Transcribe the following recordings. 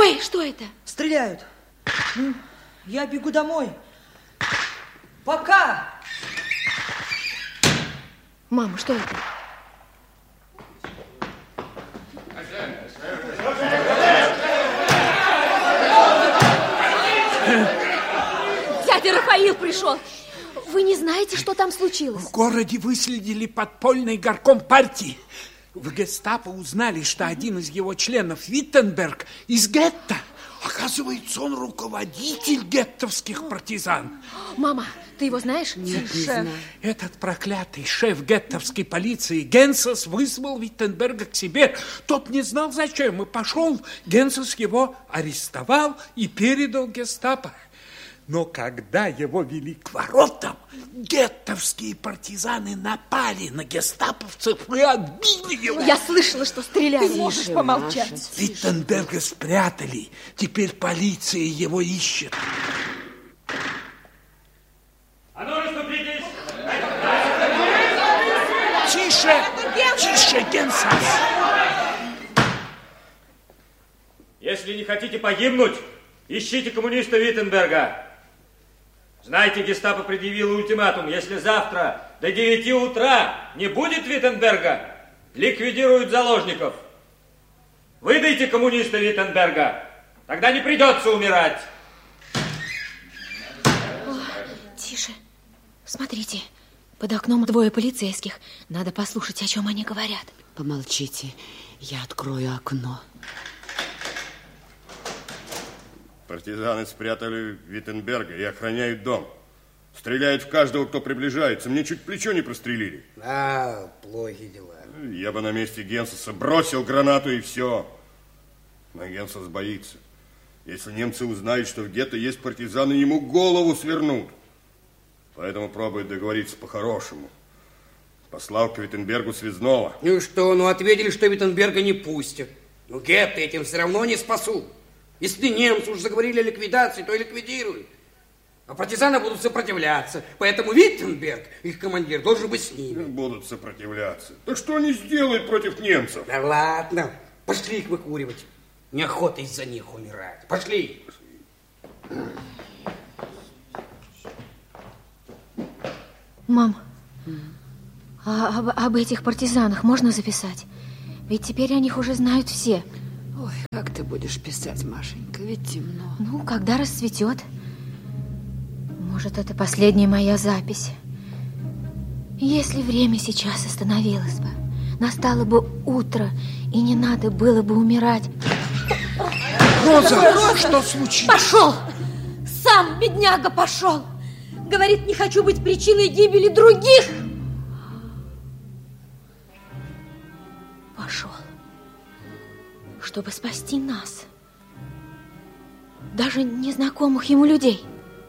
Ой, что это? Стреляют. Я бегу домой. Пока! Мама, что это? Дядя Рафаил пришел. Вы не знаете, что там случилось? В городе выследили подпольный горком партии. В гестапо узнали, что один из его членов, Виттенберг, из гетто. Оказывается, он руководитель геттовских партизан. Мама, ты его знаешь? Нет, не знаю. Этот проклятый шеф геттовской полиции Генсес вызвал Виттенберга к себе. Тот не знал зачем и пошел. Генсес его арестовал и передал гестапо. Но когда его вели к воротам, геттовские партизаны напали на гестаповцев и отбили его. Я слышала, что стреляли. Тише, Можешь помолчать? Маша, тише. Виттенберга спрятали. Теперь полиция его ищет. А ну, расступитесь! Тише! Тише, Генсес! Если не хотите погибнуть, ищите коммуниста Виттенберга. Знаете, гестапо предъявило ультиматум. Если завтра до 9 утра не будет Виттенберга, ликвидируют заложников. Выдайте коммуниста Виттенберга. Тогда не придется умирать. Тише. Смотрите, под окном двое полицейских. Надо послушать, о чем они говорят. Помолчите, я открою окно. Партизаны спрятали Виттенберга и охраняют дом. Стреляют в каждого, кто приближается. Мне чуть плечо не прострелили. А, плохие дела. Я бы на месте Генсеса бросил гранату и все. Но Генсес боится. Если немцы узнают, что в гетто есть партизаны, ему голову свернут. Поэтому пробует договориться по-хорошему. Послал к Виттенбергу связного. Ну что, ответили, что Виттенберга не пустят. Гетто этим все равно не спасут. Если немцы уж заговорили о ликвидации, то и ликвидируют. А партизаны будут сопротивляться. Поэтому Виттенберг, их командир, должен быть с ними. Будут сопротивляться. Так что они сделают против немцев? Да ладно, пошли их выкуривать. Неохота из-за них умирать. Пошли. Мам, а об этих партизанах можно записать? Ведь теперь о них уже знают все. Ой, как ты будешь писать, Машенька, ведь темно. Ну, когда расцветет. Может, это последняя моя запись. Если время сейчас остановилось бы, настало бы утро, и не надо было бы умирать. Роза, что случилось? Пошел! Сам бедняга пошел! Говорит, не хочу быть причиной гибели других! Пошел, чтобы спасти нас. Даже незнакомых ему людей.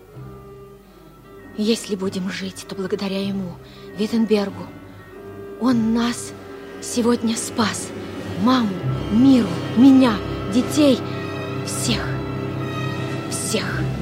Если будем жить, то благодаря ему, Виттенбергу. Он нас сегодня спас. Маму, Миру, меня, детей. Всех. Всех.